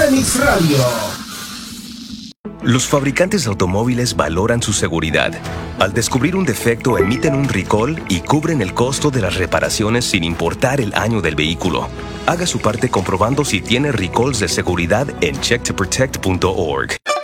Remix Radio. Los fabricantes de automóviles valoran su seguridad. Al descubrir un defecto, emiten un recall y cubren el costo de las reparaciones sin importar el año del vehículo. Haga su parte comprobando si tiene recalls de seguridad en checktoprotect.org.